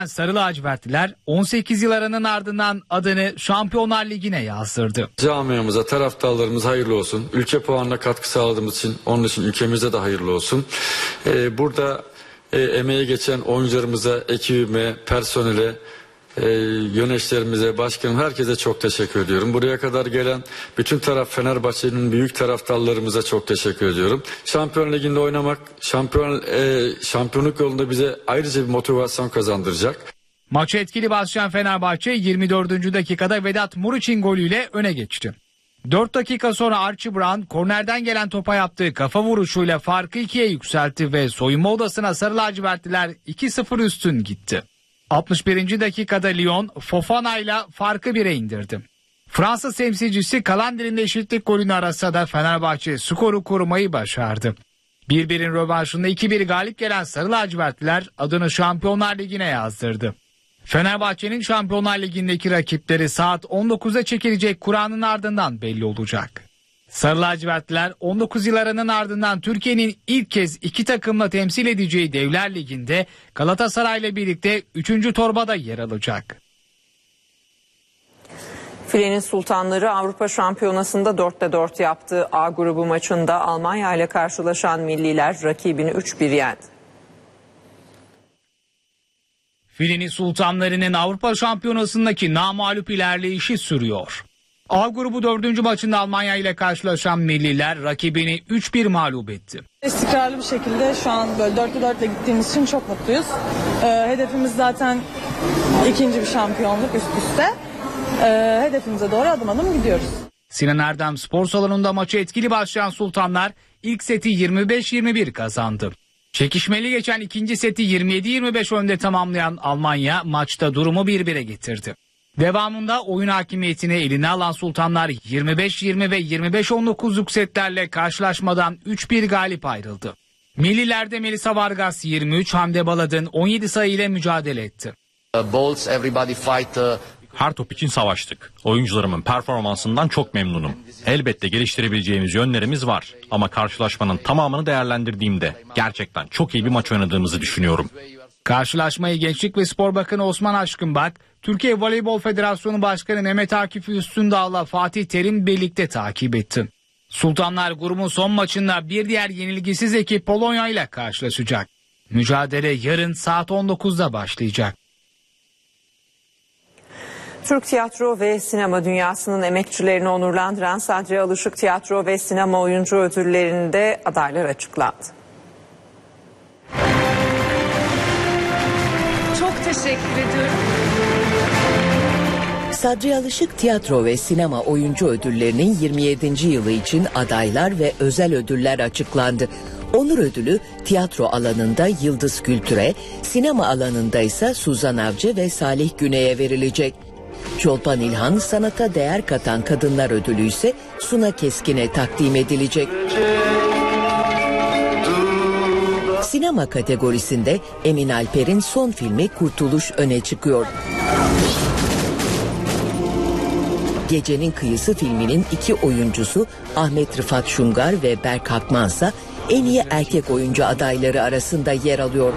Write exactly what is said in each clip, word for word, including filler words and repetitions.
Sarı lacivertliler on sekiz yıl aranın ardından adını Şampiyonlar Ligi'ne yazdırdı. Camiamıza, taraftarlarımıza hayırlı olsun. Ülke puanına katkı sağladığımız için, onun için ülkemize de hayırlı olsun. Ee, burada e, emeği geçen oyuncularımıza, ekibime, personele, e, yöneticilerimize, başkanım, herkese çok teşekkür ediyorum. Buraya kadar gelen bütün taraf Fenerbahçe'nin büyük taraftarlarımıza çok teşekkür ediyorum. Şampiyon Ligi'nde oynamak, şampiyon e, şampiyonluk yolunda bize ayrıca bir motivasyon kazandıracak. Maçı etkili başlayan Fenerbahçe yirmi dördüncü dakikada Vedat Muriç'in golüyle öne geçti. dört dakika sonra Archie Brown kornerden gelen topa yaptığı kafa vuruşuyla farkı ikiye yükseltti ve soyunma odasına sarı lacivertliler iki sıfır üstün gitti. altmış birinci dakikada Lyon Fofana ile farkı bire indirdi. Fransız temsilcisi Kalander'in eşitlik golünü arasa da Fenerbahçe skoru korumayı başardı. bir birin rövanşında iki bir galip gelen sarı lacivertliler adını Şampiyonlar Ligi'ne yazdırdı. Fenerbahçe'nin Şampiyonlar Ligi'ndeki rakipleri saat on dokuza çekilecek Kur'an'ın ardından belli olacak. Sarı lacivertliler on dokuz yıl aranın ardından Türkiye'nin ilk kez iki takımla temsil edeceği Devler Ligi'nde Galatasaray'la birlikte üçüncü torbada yer alacak. Filenin Sultanları Avrupa Şampiyonası'nda dörtte dört yaptığı A grubu maçında Almanya ile karşılaşan milliler rakibini üç bir yendi. Filenin Sultanları'nın Avrupa Şampiyonası'ndaki namağlup ilerleyişi sürüyor. A grubu dördüncü maçında Almanya ile karşılaşan milliler rakibini üç bir mağlup etti. İstikrarlı bir şekilde şu an böyle dörtte dörtle gittiğimiz için çok mutluyuz. Ee, hedefimiz zaten ikinci bir şampiyonluk üst üste. Ee, hedefimize doğru adım adım gidiyoruz. Sinan Erdem Spor Salonu'nda maçı etkili başlayan Sultanlar ilk seti yirmi beş yirmi bir kazandı. Çekişmeli geçen ikinci seti yirmi yedi yirmi beş önde tamamlayan Almanya maçta durumu bir bire getirdi. Devamında oyun hakimiyetini eline alan Sultanlar yirmi beş yirmi ve yirmi beş on dokuzluk setlerle karşılaşmadan üç bir galip ayrıldı. Millilerde Melisa Vargas yirmi üç, Hande Baladın on yedi sayıyla mücadele etti. Her top için savaştık. Oyuncularımın performansından çok memnunum. Elbette geliştirebileceğimiz yönlerimiz var. Ama karşılaşmanın tamamını değerlendirdiğimde gerçekten çok iyi bir maç oynadığımızı düşünüyorum. Karşılaşmayı Gençlik ve Spor Bakanı Osman Aşkınbak, Türkiye Voleybol Federasyonu Başkanı Mehmet Akif Üstündağ'la Fatih Terim birlikte takip etti. Sultanlar grubun son maçında bir diğer yenilgisiz ekip Polonya ile karşılaşacak. Mücadele yarın saat on dokuzda başlayacak. Türk tiyatro ve sinema dünyasının emekçilerini onurlandıran Sadri Alışık Tiyatro ve Sinema Oyuncu Ödülleri'nde adaylar açıklandı. Çok teşekkür ediyorum. Sadri Alışık Tiyatro ve Sinema Oyuncu Ödülleri'nin yirmi yedinci yılı için adaylar ve özel ödüller açıklandı. Onur ödülü tiyatro alanında Yıldız Kültür'e, sinema alanında ise Suzan Avcı ve Salih Güney'e verilecek. Çolpan İlhan sanata değer katan kadınlar ödülü ise Suna Keskin'e takdim edilecek. Sinema kategorisinde Emin Alper'in son filmi Kurtuluş öne çıkıyor. Gecenin Kıyısı filminin iki oyuncusu Ahmet Rıfat Şungar ve Berk Hakmansa en iyi erkek oyuncu adayları arasında yer alıyor.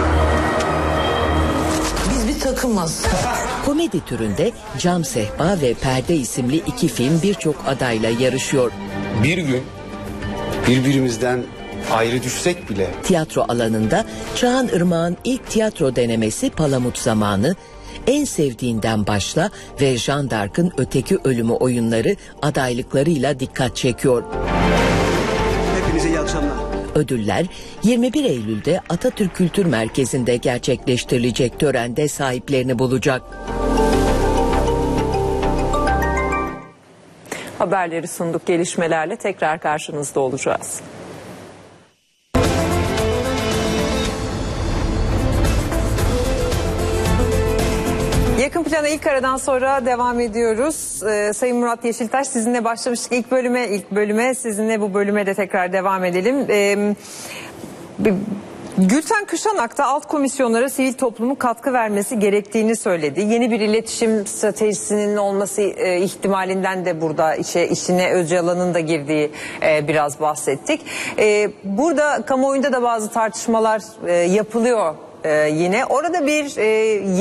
Biz bir takımız. Komedi türünde Cam Sehpa ve Perde isimli iki film birçok adayla yarışıyor. Bir gün birbirimizden ayrı düşsek bile. Tiyatro alanında Çağan Irmak'ın ilk tiyatro denemesi Palamut Zamanı, En Sevdiğinden Başla ve Jeanne d'Arc'ın Öteki Ölümü oyunları adaylıklarıyla dikkat çekiyor. Hepinize iyi akşamlar. Ödüller yirmi bir Eylül'de Atatürk Kültür Merkezi'nde gerçekleştirilecek törende sahiplerini bulacak. Haberleri sunduk, gelişmelerle tekrar karşınızda olacağız. Yakın plana ilk aradan sonra devam ediyoruz. Ee, Sayın Murat Yeşiltaş, sizinle başlamıştık ilk bölüme. ilk bölüme sizinle bu bölüme de tekrar devam edelim. Ee, Gülten Kışanak da alt komisyonlara sivil toplumun katkı vermesi gerektiğini söyledi. Yeni bir iletişim stratejisinin olması e, ihtimalinden de burada işe, işine Öcalan'ın da girdiği e, biraz bahsettik. E, burada kamuoyunda da bazı tartışmalar e, yapılıyor. e, yine. Orada bir e,